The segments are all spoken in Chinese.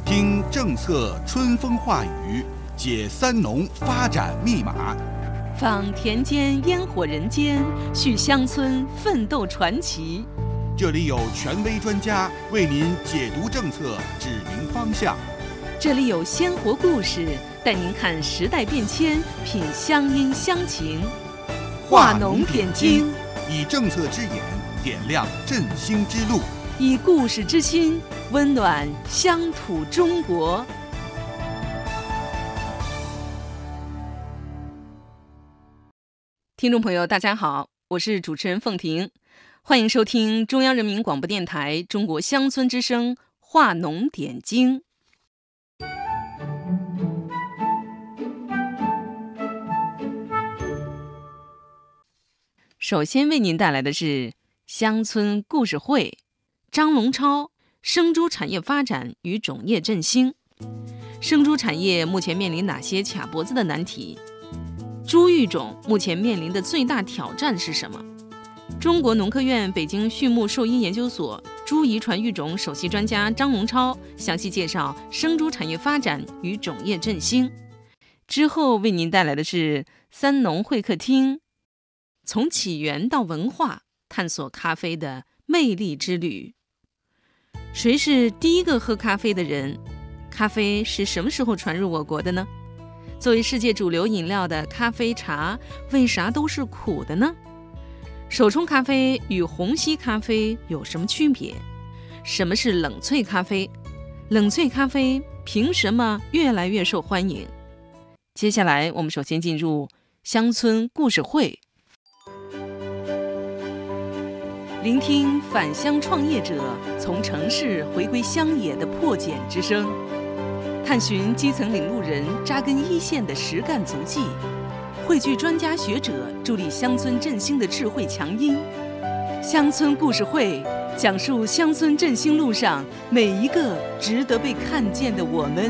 听政策春风化雨，解三农发展密码， 访田间烟火人间，续乡村奋斗传奇。 这里有权威专家为您解读政策，指明方向。 这里有鲜活故事，带您看时代变迁，品乡音乡情。化农点睛， 以政策之眼点亮振兴之路， 以故事之心温暖乡土中国。听众朋友，大家好，我是主持人凤婷，欢迎收听中央人民广播电台中国乡村之声化农点睛。首先为您带来的是乡村故事会，张龙超，生猪产业发展与种业振兴。生猪产业目前面临哪些卡脖子的难题？猪育种目前面临的最大挑战是什么？中国农科院北京畜牧兽医研究所猪遗传育种首席专家张龙超详细介绍生猪产业发展与种业振兴。之后为您带来的是三农会客厅，从起源到文化，探索咖啡的魅力之旅。谁是第一个喝咖啡的人？咖啡是什么时候传入我国的呢？作为世界主流饮料的咖啡茶，为啥都是苦的呢？手冲咖啡与虹吸咖啡有什么区别？什么是冷萃咖啡？冷萃咖啡凭什么越来越受欢迎？接下来我们首先进入乡村故事会，聆听返乡创业者从城市回归乡野的破茧之声，探寻基层领路人扎根一线的实干足迹，汇聚专家学者助力乡村振兴的智慧强音。乡村故事会讲述乡村振兴路上每一个值得被看见的我们。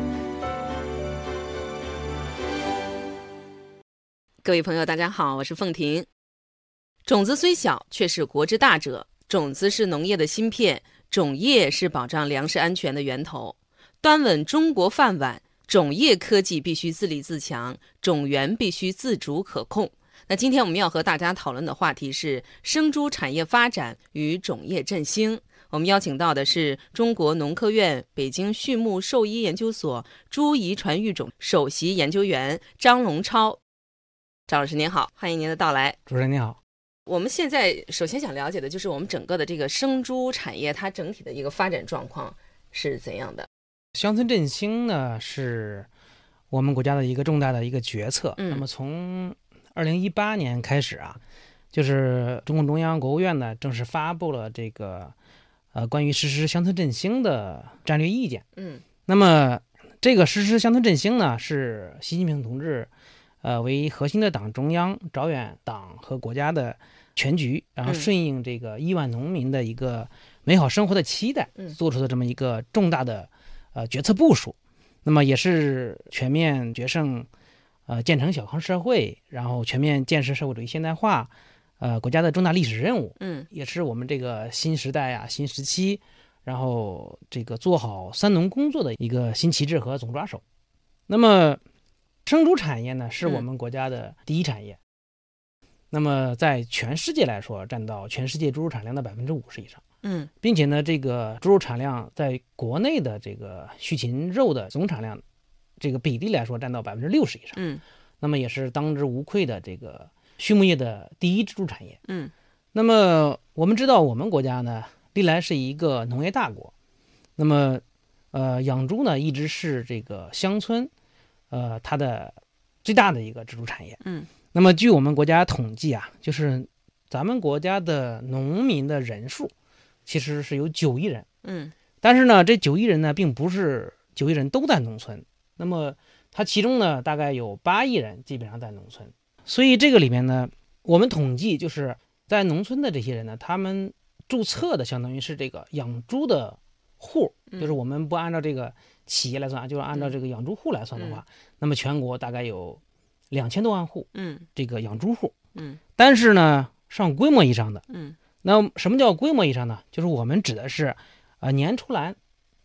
各位朋友大家好，我是凤婷。种子虽小，却是国之大者。种子是农业的芯片，种业是保障粮食安全的源头。端稳中国饭碗，种业科技必须自立自强，种源必须自主可控。那今天我们要和大家讨论的话题是生猪产业发展与种业振兴。我们邀请到的是中国农科院北京畜牧兽医研究所猪遗传育种首席研究员张龙超。张老师您好，欢迎您的到来。 主持人您好。 我们现在首先想了解的就是我们整个的这个生猪产业它整体的一个发展状况是怎样的？ 乡村振兴呢，是我们国家的一个重大的一个决策。那么从2018年开始啊，就是中共中央国务院呢正式发布了这个关于实施乡村振兴的战略意见。那么这个实施乡村振兴呢，是习近平同志为核心的党中央着眼党和国家的全局，然后顺应这个亿万农民的一个美好生活的期待，做出的这么一个重大的决策部署。那么也是全面决胜建成小康社会，然后全面建设社会主义现代化国家的重大历史任务。也是我们这个新时代啊新时期，然后这个做好三农工作的一个新旗帜和总抓手。那么生猪产业呢，是我们国家的第一产业。那么在全世界来说，占到全世界猪肉产量的50%以上。并且呢，这个猪肉产量在国内的这个畜禽肉的总产量这个比例来说，占到60%以上。那么也是当之无愧的这个畜牧业的第一支柱产业。那么我们知道，我们国家呢，历来是一个农业大国。那么养猪呢，一直是这个乡村它的最大的一个支柱产业。那么据我们国家统计啊，就是咱们国家的农民的人数其实是有9亿人。但是呢，这9亿人呢，并不是9亿人都在农村。那么它其中呢，大概有8亿人基本上在农村。所以这个里面呢，我们统计就是在农村的这些人呢，他们注册的相当于是这个养猪的户，就是我们不按照这个企业来算，就是按照这个养猪户来算的话，那么全国大概有2000多万户，这个养猪户，但是呢，上规模以上的，那什么叫规模以上呢？就是我们指的是年出栏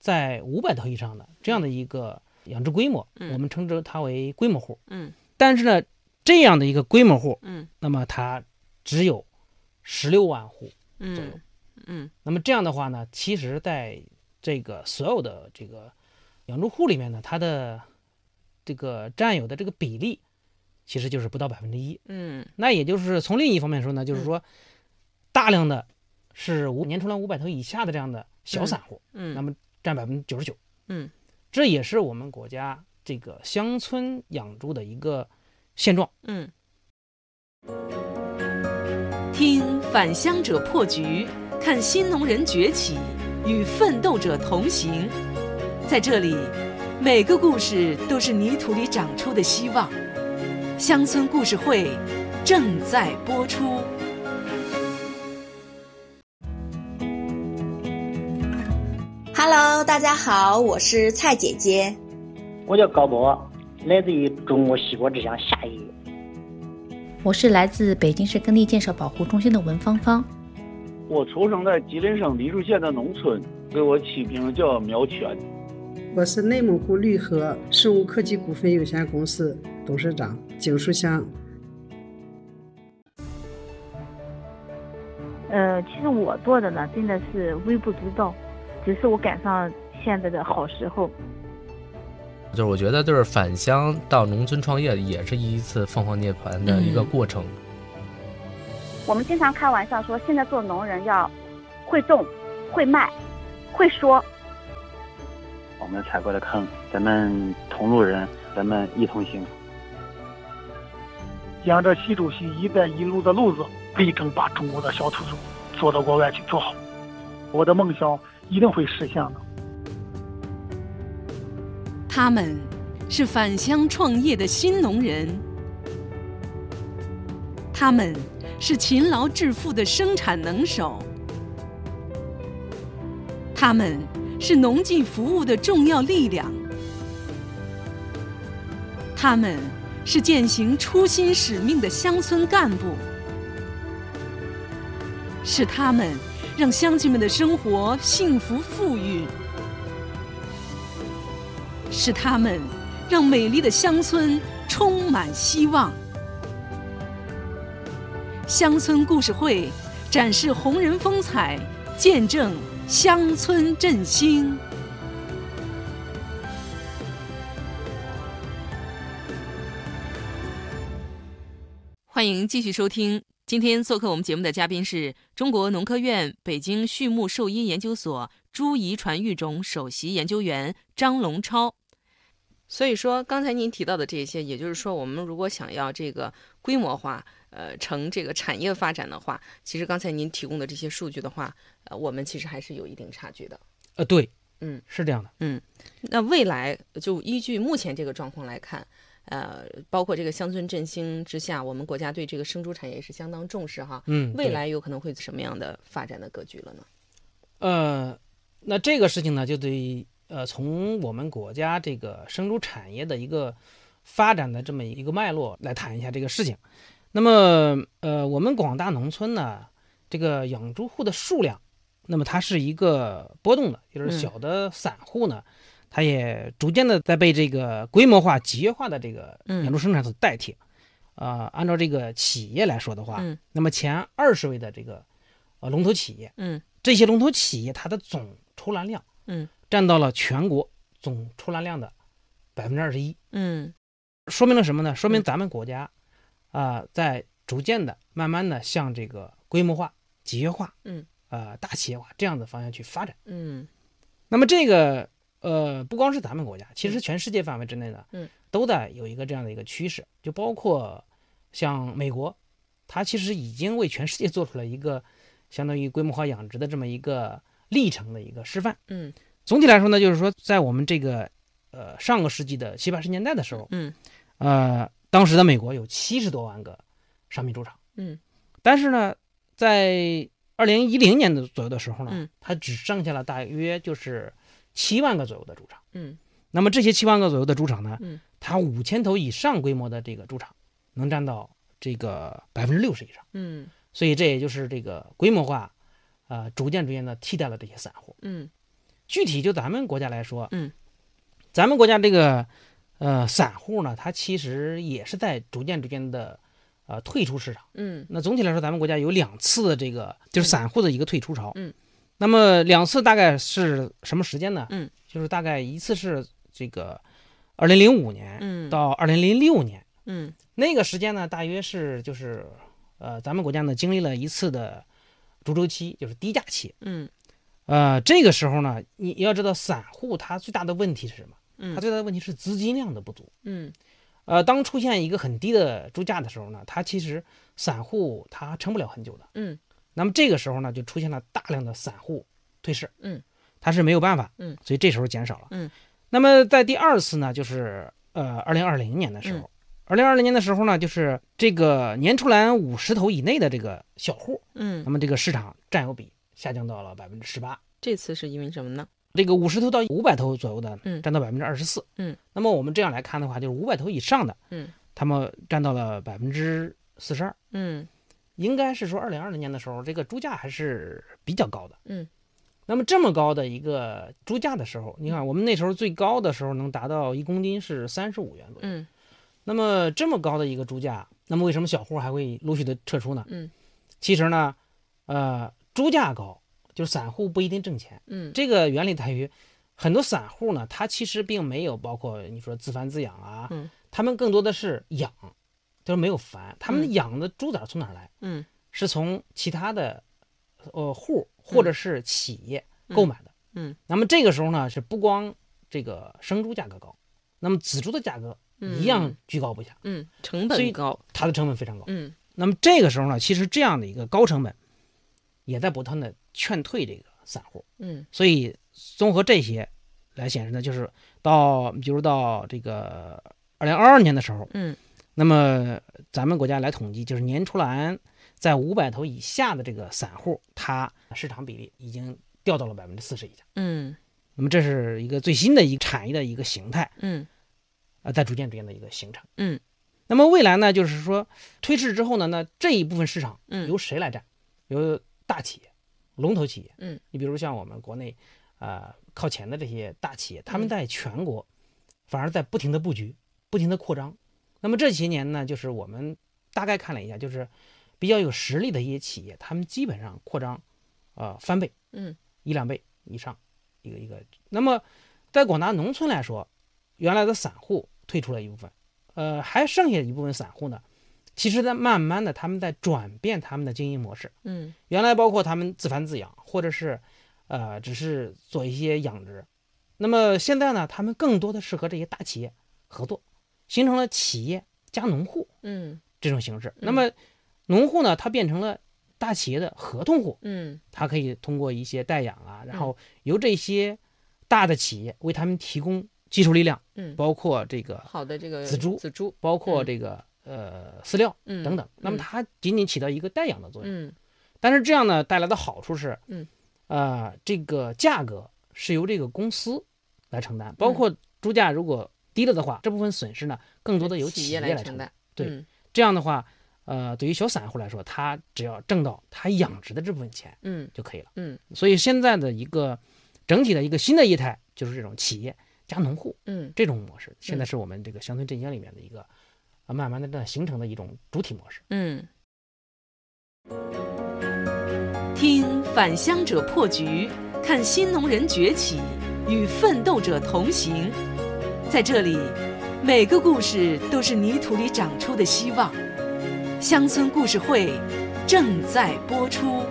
在500头以上的这样的一个养殖规模，我们称之它为规模户。但是呢，这样的一个规模户，那么它只有16万户左右。那么这样的话呢，其实在这个所有的这个养猪户里面呢，它的这个占有的这个比例其实就是不到1%。那也就是从另一方面说呢，就是说大量的是年出栏500头以下的这样的小散户，那么占99%。这也是我们国家这个乡村养猪的一个现状。 听返乡者破局，看新农人崛起，与奋斗者同行。在这里，每个故事都是泥土里长出的希望。乡村故事会正在播出。 Hello， 大家好，我是蔡姐姐。 我叫高波，来自于中国西国之乡夏邑。 我是来自北京市耕地建设保护中心的文芳芳。 我出生在吉林省黎柱县的农村，给我起名叫苗全。 我是内蒙古绿禾生物科技股份有限公司董事长景书香。 其实我做的呢，真的是微不足道，只是我赶上现在的好时候。 就是我觉得，就是返乡到农村创业，也是一次凤凰涅槃的一个过程。 我们经常开玩笑说，现在做农人要会种、会卖、会说。 我们踩过的坑，咱们同路人，咱们一同行。 沿着习主席“一带一路”的路子，力争把中国的小土豆做到国外去做好。我的梦想一定会实现的。 他们是返乡创业的新农人，他们是勤劳致富的生产能手，他们是农技服务的重要力量，他们是践行初心使命的乡村干部，是他们让乡亲们的生活幸福富裕，是他们让美丽的乡村充满希望。乡村故事会展示红人风采，见证乡村振兴。欢迎继续收听。今天做客我们节目的嘉宾是中国农科院北京畜牧兽医研究所猪遗传育种首席研究员张龙超。所以说，刚才您提到的这些，也就是说，我们如果想要这个规模化，成这个产业发展的话，其实刚才您提供的这些数据的话，我们其实还是有一定差距的。 对，是这样的。 那未来就依据目前这个状况来看，包括这个乡村振兴之下，我们国家对这个生猪产业也是相当重视哈。未来有可能会什么样的发展的格局了呢？ 那这个事情呢，就得从我们国家这个生猪产业的一个发展的这么一个脉络来谈一下这个事情。那么我们广大农村呢，这个养猪户的数量，那么它是一个波动的，就是小的散户呢，它也逐渐的在被这个规模化、集约化的这个养猪生产所代替。按照这个企业来说的话，那么前20位的这个龙头企业，这些龙头企业它的总出栏量，占到了全国总出栏量的21%。说明了什么呢？说明咱们国家在逐渐的、慢慢的向这个规模化、集约化、大企业化这样的方向去发展。那么这个不光是咱们国家，其实全世界范围之内呢，都在有一个这样的一个趋势，就包括像美国，它其实已经为全世界做出了一个相当于规模化养殖的这么一个历程的一个示范。总体来说呢，就是说在我们这个上个世纪的70、80年代的时候，当时的美国有70多万个商品猪场，但是呢，在2010年的左右的时候呢，它只剩下了大约就是7万个左右的猪场。那么这些7万个左右的猪场呢，它5000头以上规模的这个猪场能占到这个60%以上。所以这也就是这个规模化逐渐的替代了这些散户。 具体就咱们国家来说，咱们国家这个散户呢，它其实也是在逐渐的退出市场。那总体来说，咱们国家有2次的这个就是散户的一个退出潮。那么2次大概是什么时间呢？就是大概一次是这个2005年到2006年。那个时间呢，大约是就是咱们国家呢经历了一次的猪周期，就是低价期。这个时候呢，你要知道散户他最大的问题是什么？他最大的问题是资金量的不足。当出现一个很低的猪价的时候呢，它其实散户他撑不了很久的。那么这个时候呢，就出现了大量的散户退市。他是没有办法。所以这时候减少了。那么在第2次呢，就是2020年的时候。2020年的时候呢，就是这个年出栏50头以内的这个小户，那么这个市场占有比下降到了18%。 这次是因为什么呢？ 这个50头到500头左右的，占到24%。那么我们这样来看的话，就是500头以上的，他们占到了42%。应该是说2020年的时候，这个猪价还是比较高的。那么这么高的一个猪价的时候，你看我们那时候最高的时候能达到1公斤是35元左右。那么这么高的一个猪价，那么为什么小户还会陆续的撤出呢？其实呢，猪价高，就是散户不一定挣钱。这个原理在于，很多散户呢，他其实并没有包括你说自繁自养啊，他们更多的是养，就是没有繁，他们养的猪崽从哪儿来？是从其他的户或者是企业购买的。那么这个时候呢，是不光这个生猪价格高，那么仔猪的价格一样居高不下。 成本高， 它的成本非常高。那么这个时候呢，其实这样的一个高成本也在不断的劝退这个散户。所以综合这些来显示呢，就是比如到这个2022年的时候，那么咱们国家来统计，就是年出栏在500头以下的这个散户，它市场比例已经掉到了40%以下。那么这是一个最新的一个产业的一个形态。在逐渐的一个形成。那么未来呢，就是说退市之后呢，那这一部分市场由谁来占？由大企业、龙头企业。你比如像我们国内靠前的这些大企业，他们在全国反而在不停的布局、不停的扩张。那么这些年呢，就是我们大概看了一下，就是比较有实力的一些企业，他们基本上扩张翻倍，1-2倍以上一个。那么在广大农村来说，原来的散户退出了一部分，还剩下一部分散户呢，其实在慢慢的他们在转变他们的经营模式。原来包括他们自繁自养，或者是只是做一些养殖。那么现在呢，他们更多的是和这些大企业合作，形成了企业加农户这种形式。那么农户呢，他变成了大企业的合同户。他可以通过一些代养啊，然后由这些大的企业为他们提供技术力量，包括这个好的这个仔猪，包括这个饲料等等。那么它仅仅起到一个代养的作用。但是这样呢带来的好处是，这个价格是由这个公司来承担，包括猪价如果低了的话，这部分损失呢更多的由企业来承担。对，这样的话，对于小散户来说，他只要挣到他养殖的这部分钱，就可以了。所以现在的一个整体的一个新的业态就是这种企业加农户，这种模式，现在是我们这个乡村振兴里面的一个慢慢的这样形成的一种主体模式。 听返乡者破局，看新农人崛起，与奋斗者同行。在这里，每个故事都是泥土里长出的希望。乡村故事会正在播出。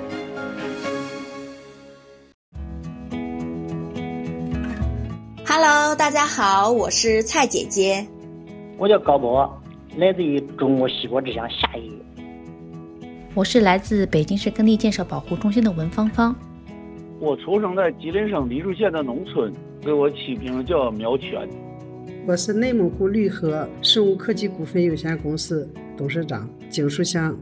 Hello， 大家好，我是蔡姐姐。 我叫高波，来自于中国西部之乡夏邑。 我是来自北京市耕地建设保护中心的文芳芳。 我出生在吉林省黎树县的农村，给我起名叫苗全。 我是内蒙古绿河生物科技股份有限公司董事长景树香。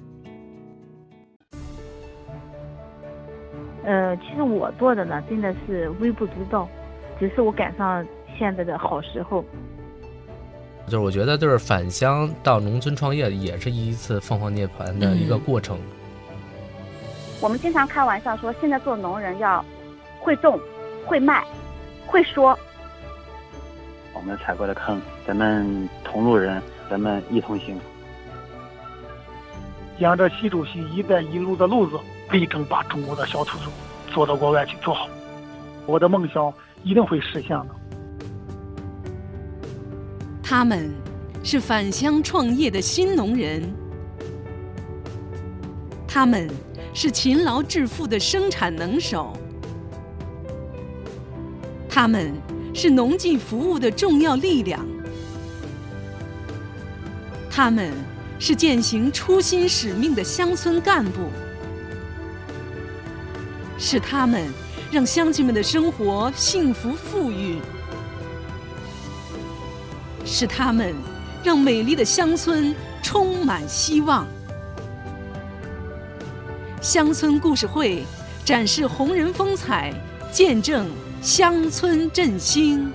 其实我做的呢，真的是微不足道，只是我赶上现在的好时候。 就是我觉得，就是返乡到农村创业，也是一次凤凰涅槃的一个过程。 我们经常开玩笑说，现在做农人要会种、 会卖，会说。 我们踩过的坑，咱们同路人，咱们一同行。 沿着习主席“一带一路”的路子，力争把中国的小土豆做到国外去做好。我的梦想一定会实现的。 他们是返乡创业的新农人，他们是勤劳致富的生产能手，他们是农技服务的重要力量，他们是践行初心使命的乡村干部，是他们让乡亲们的生活幸福富裕，是他们让美丽的乡村充满希望。乡村故事会展示红人风采，见证乡村振兴。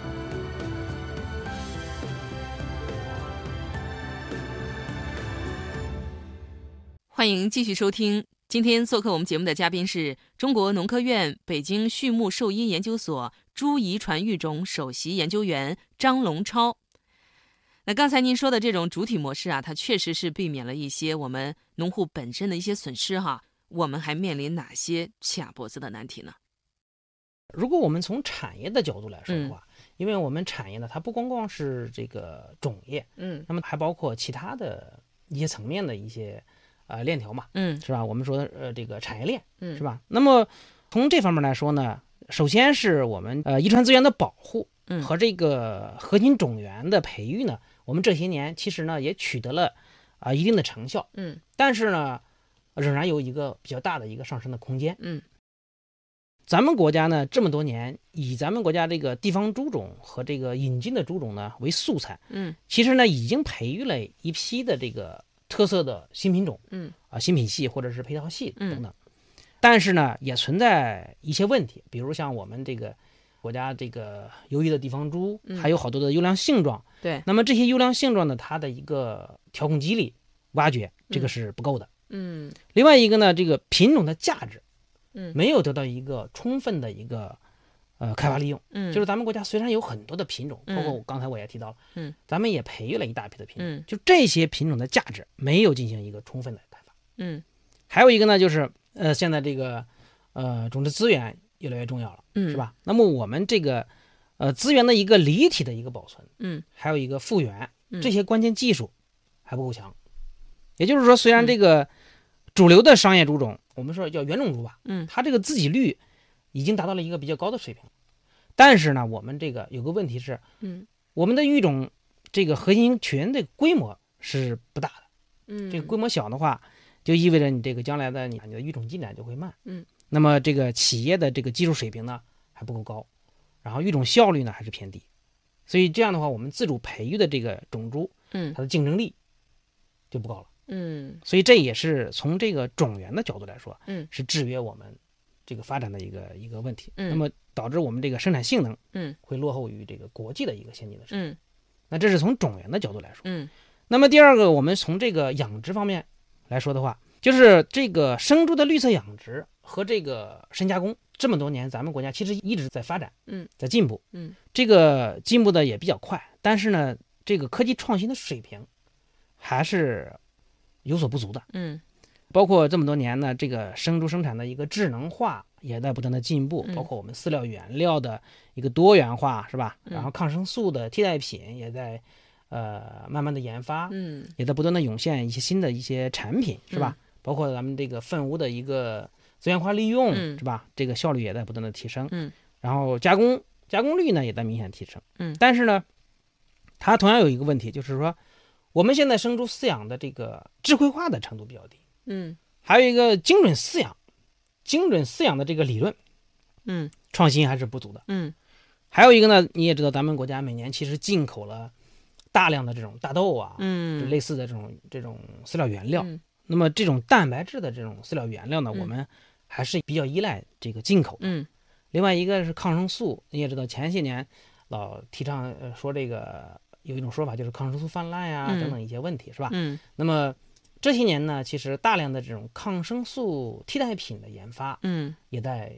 欢迎继续收听。今天做客我们节目的嘉宾是中国农科院北京畜牧兽医研究所猪遗传育种首席研究员张龙超。那刚才您说的这种主体模式啊，它确实是避免了一些我们农户本身的一些损失哈。我们还面临哪些卡脖子的难题呢？ 如果我们从产业的角度来说的话，因为我们产业呢，它不光光是这个种业，那么还包括其他的一些层面的一些链条嘛，是吧？我们说这个产业链，是吧？那么从这方面来说呢，首先是我们遗传资源的保护和这个核心种源的培育呢，我们这些年其实呢也取得了一定的成效，但是呢仍然有一个比较大的一个上升的空间，咱们国家呢这么多年以咱们国家这个地方猪种和这个引进的猪种呢为素材，其实呢已经培育了一批的这个特色的新品种，新品系或者是配套系等等，但是呢也存在一些问题，比如像我们这个国家这个优异的地方猪，还有好多的优良性状， 对， 那么这些优良性状呢，它的一个调控机理挖掘，这个是不够的，另外一个呢，这个品种的价值，没有得到一个充分的一个开发利用，就是咱们国家虽然有很多的品种，包括刚才我也提到了，咱们也培育了一大批的品种，就这些品种的价值没有进行一个充分的开发，还有一个呢，就是现在这个种植资源越来越重要了，是吧？那么我们这个资源的一个离体的一个保存，还有一个复原，这些关键技术还不够强。也就是说，虽然这个主流的商业猪种，我们说叫原种猪吧，它这个自给率已经达到了一个比较高的水平，但是呢，我们这个有个问题是，我们的育种这个核心群的规模是不大的，这个规模小的话，就意味着你这个将来的你的育种进展就会慢，那么这个企业的这个技术水平呢还不够高，然后育种效率呢还是偏低，所以这样的话，我们自主培育的这个种猪，它的竞争力就不高了。所以这也是从这个种源的角度来说，是制约我们这个发展的一个问题，那么导致我们这个生产性能，会落后于这个国际的一个先进的生产，那这是从种源的角度来说，那么第二个，我们从这个养殖方面来说的话，就是这个生猪的绿色养殖和这个深加工，这么多年咱们国家其实一直在发展，在进步，这个进步的也比较快，但是呢，这个科技创新的水平还是有所不足的，包括这么多年呢，这个生猪生产的一个智能化也在不断的进步，包括我们饲料原料的一个多元化，是吧？然后抗生素的替代品也在慢慢的研发，也在不断的涌现一些新的一些产品，是吧？包括咱们这个粪污的一个资源化利用，是吧？这个效率也在不断的提升，然后加工率呢也在明显提升，但是呢，它同样有一个问题，就是说我们现在生猪饲养的这个智慧化的程度比较低，还有一个精准饲养的这个理论，创新还是不足的，还有一个呢，你也知道咱们国家每年其实进口了大量的这种大豆啊，类似的这种饲料原料，那么这种蛋白质的这种饲料原料呢，我们还是比较依赖这个进口的，另外一个是抗生素，你也知道前些年老提倡说这个有一种说法就是抗生素泛滥呀，等等一些问题，是吧？那么这些年呢，其实大量的这种抗生素替代品的研发，也在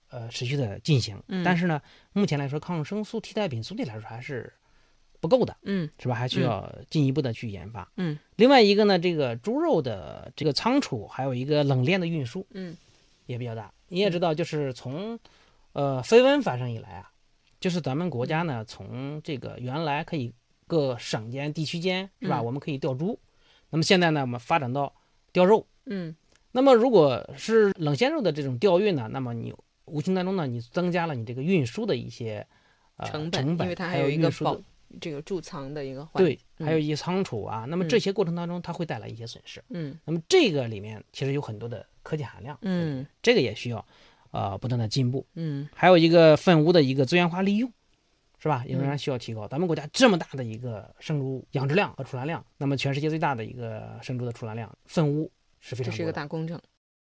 持续的进行。但是呢，目前来说，抗生素替代品总体来说还是不够的，是吧？还需要进一步的去研发。另外一个呢，这个猪肉的这个仓储，还有一个冷链的运输，也比较大。你也知道，就是从非瘟发生以来啊，就是咱们国家呢，从这个原来可以各省间、地区间，是吧？我们可以调猪，那么现在呢，我们发展到调肉。那么如果是冷鲜肉的这种调运呢，那么你无形当中呢，你增加了你这个运输的一些成本， 因为它还有一个这个贮藏的一个环对，还有一些仓储啊。那么这些过程当中，它会带来一些损失。那么这个里面其实有很多的科技含量。这个也需要不断的进步。还有一个粪污的一个资源化利用，是吧？仍然需要提高。咱们国家这么大的一个生猪养殖量和出栏量，那么全世界最大的一个生猪的出栏量，粪污是非常多的。 这是一个大工程。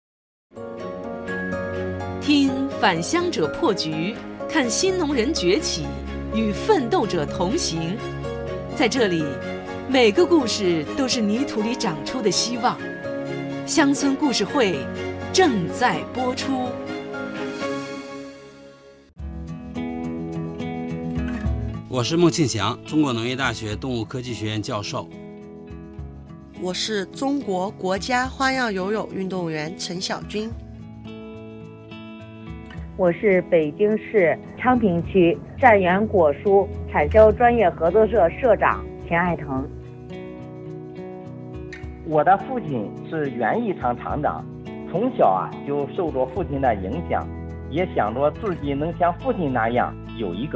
听返乡者破局，看新农人崛起，与奋斗者同行。在这里，每个故事都是泥土里长出的希望。乡村故事会正在播出。 我是孟庆祥，中国农业大学动物科技学院教授。 我是中国国家花样游泳运动员陈晓军。 我是北京市昌平区善源果蔬产销专业合作社社长田爱腾。 我的父亲是园艺厂厂长，从小就受着父亲的影响，也想着自己能像父亲那样有一个